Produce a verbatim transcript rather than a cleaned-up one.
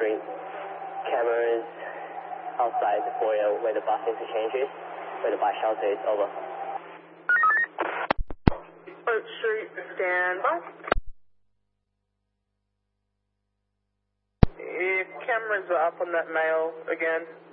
Street. Cameras outside the foyer where the bus interchange is, where the bus shelter is. Over. Oak Street, stand by. If cameras are up on that male again,